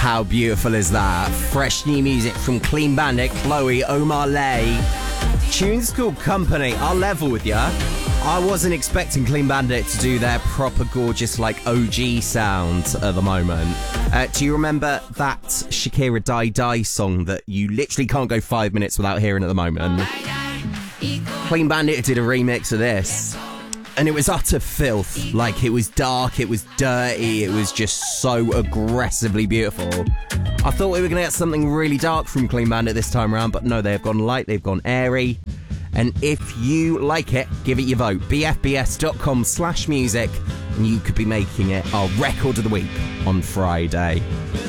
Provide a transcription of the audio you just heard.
How beautiful is that? Fresh new music from Clean Bandit, Chloe, Omar Lay. Tune's called Company. I'll level with ya. I wasn't expecting Clean Bandit to do their proper gorgeous, OG sound at the moment. Do you remember that Shakira Die Die song that you literally can't go 5 minutes without hearing at the moment? Clean Bandit did a remix of this, and it was utter filth. It was dark, it was dirty, it was just so aggressively beautiful. I thought we were going to get something really dark from Clean Bandit this time around, but no, they've gone light, they've gone airy. And if you like it, give it your vote. bfbs.com/music, and you could be making it our record of the week on Friday.